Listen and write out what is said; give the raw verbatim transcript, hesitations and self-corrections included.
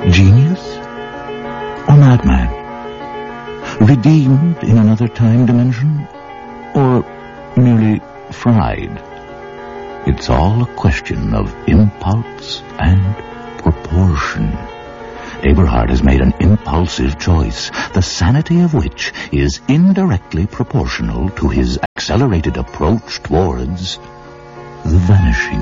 Genius or madman? Redeemed in another time dimension? Or merely fried? It's all a question of impulse and proportion. Eberhard has made an impulsive choice, the sanity of which is indirectly proportional to his accelerated approach towards the vanishing.